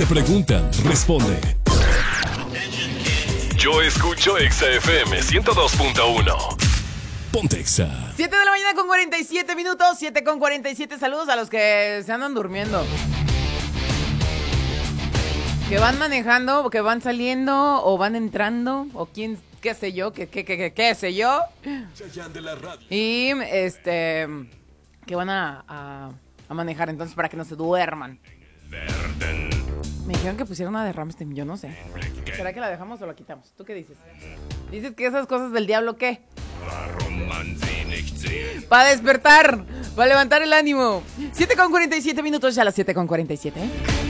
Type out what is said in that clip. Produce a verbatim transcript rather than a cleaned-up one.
preguntan, responde. Yo escucho Exa F M ciento dos punto uno. Ponte Exa. siete de la mañana con cuarenta y siete minutos. siete con cuarenta y siete. Saludos a los que se andan durmiendo. Que van manejando, que van saliendo, o van entrando, o quién, qué sé yo, qué, qué, qué, qué, qué sé yo. Y este, que van a, a, a manejar, entonces para que no se duerman. Me dijeron que pusieron una de Rammstein, yo no sé. ¿Será que la dejamos o la quitamos? ¿Tú qué dices? ¿Dices que esas cosas del diablo qué? Para despertar, para levantar el ánimo. siete con cuarenta y siete minutos, ya a las siete con cuarenta y siete.